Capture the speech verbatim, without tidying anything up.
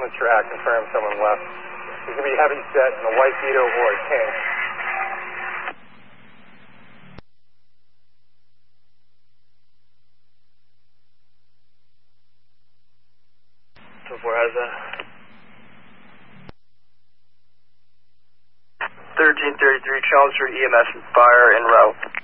the track, confirm someone left. There's going to be a heavy set in a white Vito or a King. So four has that. thirteen thirty-three, Challenger E M S fire en route.